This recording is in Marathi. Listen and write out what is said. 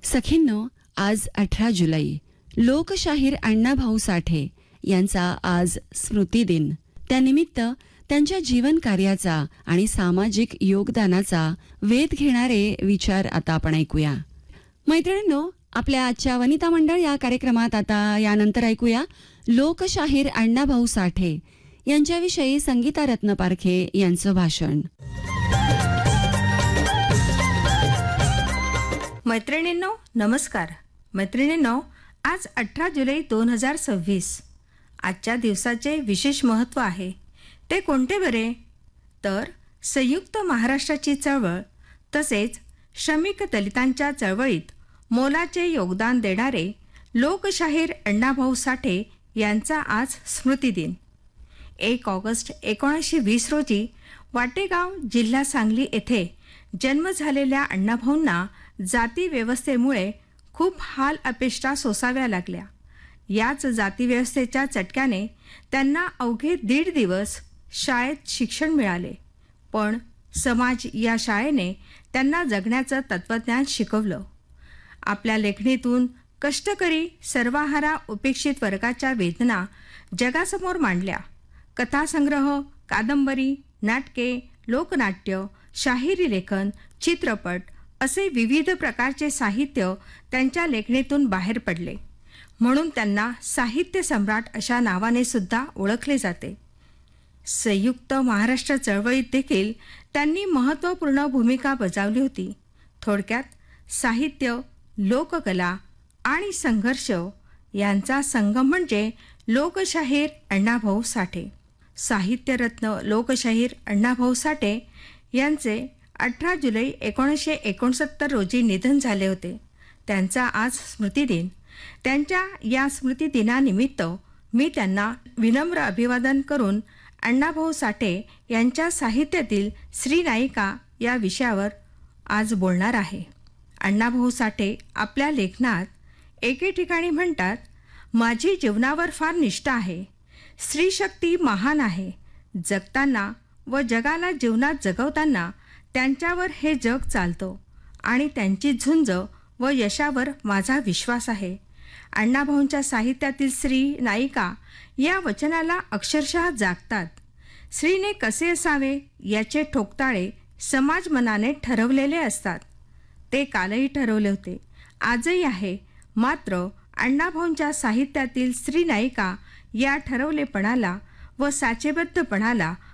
सखींनो, आज 18 जुलै लोकशाहीर अण्णाभाऊ साठे यांचा आज स्मृती दिन. त्यानिमित्त त्यांच्या जीवन कार्याचा आणि सामाजिक योगदानाचा वेध घेणारे विचार आता आपण ऐकूया. मैत्रिणींनो, आपल्या आजच्या वनिता मंडळ या कार्यक्रमात आता यानंतर ऐकूया लोकशाहीर अण्णाभाऊ साठे यांच्याविषयी संगीता रत्न पारखे यांचं भाषण. मैत्रिणींनो नमस्कार. मैत्रिणींनो, आज 18 जुलै 2026. आजच्या दिवसाचे विशेष महत्त्व आहे. ते कोणते बरे? तर संयुक्त महाराष्ट्राची चळवळ तसेच श्रमिक दलितांच्या चळवळीत मोलाचे योगदान देणारे लोकशाहीर अण्णाभाऊ साठे यांचा आज स्मृतिदिन. 1 ऑगस्ट 1920 रोजी वाटेगाव, जिल्हा सांगली येथे जन्म झालेल्या अण्णाभाऊंना जाती व्यवस्थेमुळे खूप हाल अपेष्टा सोसाव्या लागल्या. याच जाती व्यवस्थेच्या चटक्याने त्यांना अवघे 1.5 दिवस शाळेत शिक्षण मिळाले. पण समाज या शाळेने त्यांना जगण्याचं तत्त्वज्ञान शिकवलं. आपल्या लेखणीतून कष्टकरी सर्वहारा उपेक्षित वर्गाच्या वेदना जगासमोर मांडल्या. कथासंग्रह, कादंबरी, नाटके, लोकनाट्य, शाहिरी लेखन, चित्रपट असे विविध प्रकारचे साहित्य त्यांच्या लेखणीतून बाहेर पडले. म्हणून त्यांना साहित्य सम्राट अशा नावाने सुद्धा ओळखले जाते. संयुक्त महाराष्ट्र चळवळीत देखील त्यांनी महत्त्वपूर्ण भूमिका बजावली होती. थोडक्यात साहित्य, लोककला आणि संघर्ष यांचा संगम म्हणजे लोकशाहीर अण्णाभाऊ साठे. साहित्यरत्न लोकशाहीर अण्णाभाऊ साठे यांचे 18 जुलै 1969 रोजी निधन झाले होते. त्यांचा आज स्मृतिदिन. त्यांच्या या स्मृतिदिनानिमित्त मी त्यांना विनम्र अभिवादन करून अण्णाभाऊ साठे यांच्या साहित्यातील स्त्री नायिका या विषयावर आज बोलणार आहे. अण्णाभाऊ साठे आपल्या लेखनात एके ठिकाणी म्हणतात, माझी जीवनावर फार निष्ठा आहे. स्त्रीशक्ती महान आहे. जगताना व जगाला जीवनात जगवताना त्यांच्यावर हे जग चालतं आणि त्यांची झुंज व यशावर माझा विश्वास आहे. अण्णाभाऊंच्या साहित्यातील स्त्री नायिका या वचनाला अक्षरशः जागतात. स्त्रीने कसे असावे याचे ठोकताळे समाज मनाने ठरवलेले असतात. ते कालही ठरवले होते, आजही आहे. मात्र अण्णाभाऊंच्या साहित्यातील स्त्री नायिका या ठरवलेपणाला व साचेबद्धपणाला